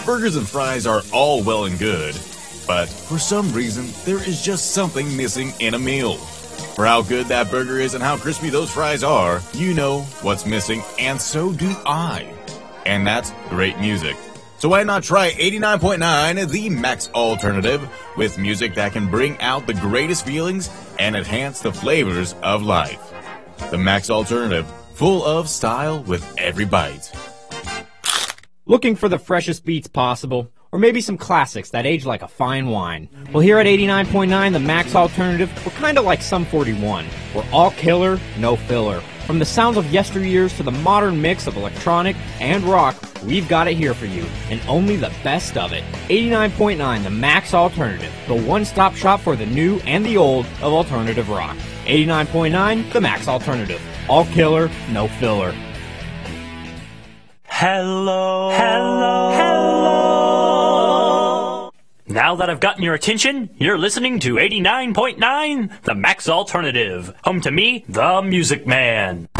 Burgers and fries are all well and good, but for some reason, there is just something missing in a meal. For how good that burger is and how crispy those fries are, you know what's missing, and so do I. And that's great music. So why not try 89.9, the Max Alternative, with music that can bring out the greatest feelings and enhance the flavors of life. The Max Alternative, full of style with every bite. Looking for the freshest beats possible? Or maybe some classics that age like a fine wine? Well, here at 89.9, the Max Alternative, we're kind of like Sum 41. We're all killer, no filler. From the sounds of yesteryears to the modern mix of electronic and rock, we've got it here for you, and only the best of it. 89.9, the Max Alternative, the one-stop shop for the new and the old of alternative rock. 89.9, the Max Alternative. All killer, no filler. Hello. Hello. Hello. Now that I've gotten your attention, you're listening to 89.9, the Max Alternative. Home to me, the Music Man.